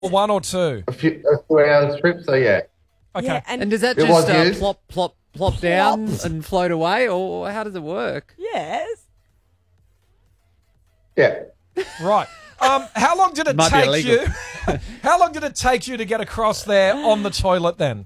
one or two? A few hours trip, so yeah. Okay. Yeah, And does that It just was used. plop down and float away, or how does it work? yes. Yeah. Right. How long did it Might be take illegal. you? How long did it take you to get across there on the toilet then?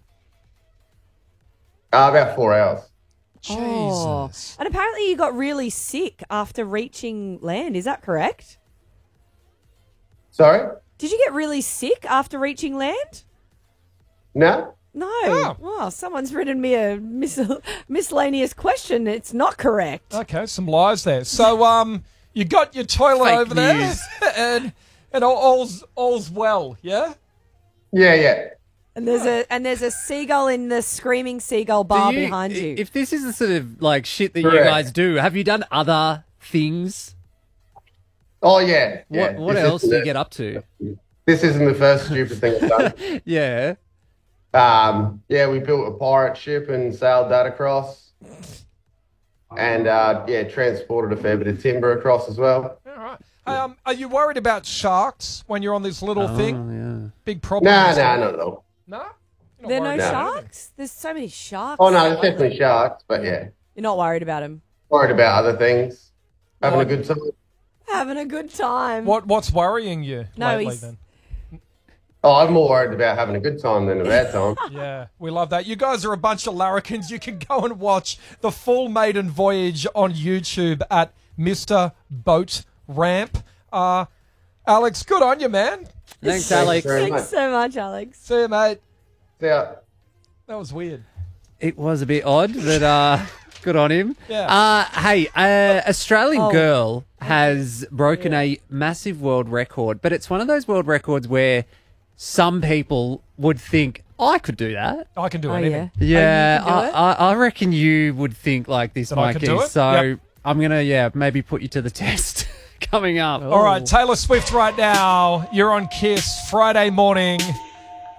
About 4 hours. Oh. Jesus. And apparently you got really sick after reaching land. Is that correct? Sorry? Did you get really sick after reaching land? No? No. Oh. Well, someone's written me a miscellaneous question. It's not correct. Okay, some lies there. So, you got your toilet Fake over there, news. and all's well, yeah? Yeah. And there's a seagull in the screaming seagull bar behind you. If this is the sort of like shit that you Correct. guys do, have you done other things? Oh, yeah. yeah. What This else do isn't you get up to? This isn't the first stupid thing I've done. Yeah. Yeah, we built a pirate ship and sailed that across. And, transported a fair bit of timber across as well. All right. Are you worried about sharks when you're on this little thing? Oh, yeah. Big problem? No, not at all. No? You're not There are no worried about sharks? There's so many sharks. Oh, no, there's definitely sharks, but yeah. You're not worried about them. Worried about other things. Having What? a good time. Having a good time. anything? What's worrying you No, lately he's- then? Oh, I'm more worried about having a good time than a bad time. Yeah, we love that. You guys are a bunch of larrikins. You can go and watch the full maiden voyage on YouTube at Mr. Boat Ramp. Alex, good on you, man. Thanks, Alex. very Thanks much. so much, Alex. See you, mate. Yeah. That was weird. It was a bit odd, but good on him. Yeah. Hey, Australian Oh. girl has broken a massive world record, but it's one of those world records where some people would think, I could do that. I can do Oh, anything. yeah. Yeah, you can do it? I reckon you would think like this, That I could Mikey. do it? So Yep. I'm going to, maybe put you to the test coming up. All right, Taylor Swift right now. You're on Kiss Friday morning.